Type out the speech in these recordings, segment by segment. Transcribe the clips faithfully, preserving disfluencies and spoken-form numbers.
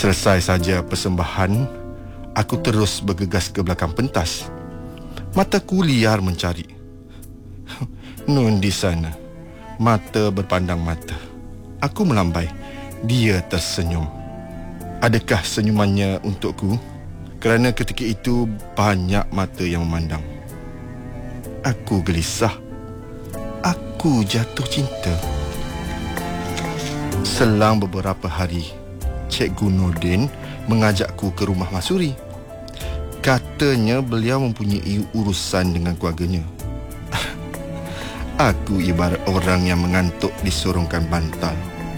Selesai saja persembahan, aku terus bergegas ke belakang pentas. Mataku liar mencari. Nun di sana, mata berpandang mata. Aku melambai. Dia tersenyum. Adakah senyumannya untukku? Kerana ketika itu banyak mata yang memandang. Aku gelisah. Aku jatuh cinta. Selang beberapa hari, Cikgu Nordin mengajakku ke rumah Masuri. Katanya beliau mempunyai urusan dengan keluarganya. Aku ibarat orang yang mengantuk disorongkan bantal.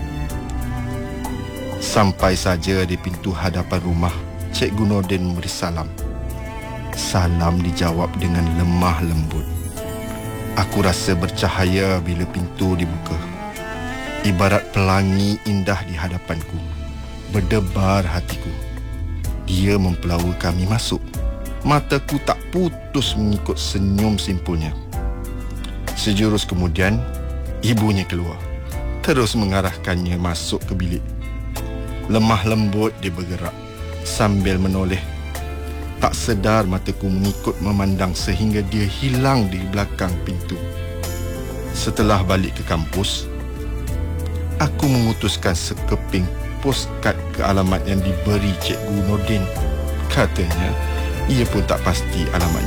Sampai saja di pintu hadapan rumah, Cikgu Nordin memberi salam. Salam dijawab dengan lemah lembut. Aku rasa bercahaya bila pintu dibuka. Ibarat pelangi indah di hadapanku. Berdebar hatiku. Dia mempelawa kami masuk. Mataku tak putus mengikut senyum simpulnya. Sejurus kemudian, ibunya keluar. Terus mengarahkannya masuk ke bilik. Lemah lembut dia bergerak sambil menoleh. Tak sedar mataku mengikut memandang sehingga dia hilang di belakang pintu. Setelah balik ke kampus, aku memutuskan sekeping postcard ke alamat yang diberi Cikgu Nordin. Katanya, ia pun tak pasti alamatnya.